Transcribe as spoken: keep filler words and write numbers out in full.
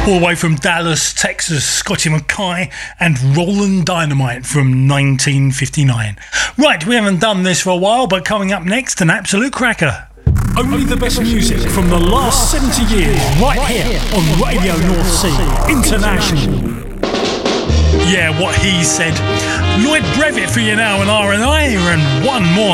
All the way from Dallas, Texas, Scotty Mackay and Roland Dynamite from nineteen fifty-nine. Right, we haven't done this for a while, but coming up next, an absolute cracker. Only the best music from the last seventy years, right here on Radio North Sea International. Yeah, what he said. Lloyd Brevitt for you now, and R and I, and one more